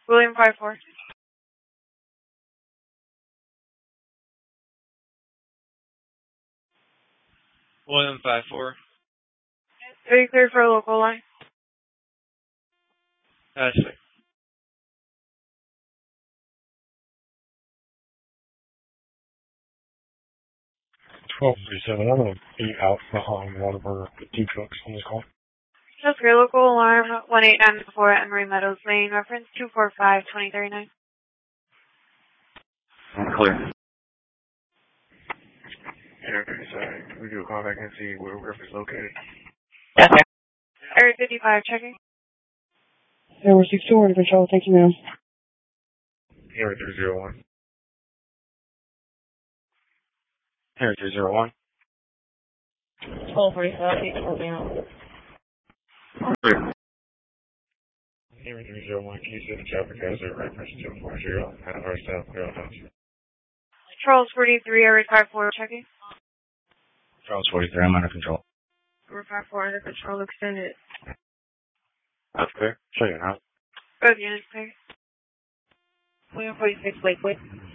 William 5-4. William 5-4. Are you clear for a local line? Ashley. 1237. I'm going to be out behind Whataburger with 2 trucks on this call. Just your local alarm 1894 Emery Meadows Lane, reference 245-2039. Clear. Yeah, okay, sorry. Can we do a call back and see where Griffith's located? Okay. Area 55, checking. Area 62, under control. Thank you, ma'am. Area 301. Here, 301. 1245, Clear. Area 301, can you see the traffic hazard reference 240 at our South Carolina? Charles 43, Area 54, checking. Charles 43, I'm under control. Area 54, under control, extended. That's clear. Show you now. Both units clear. William 46, Lakewood.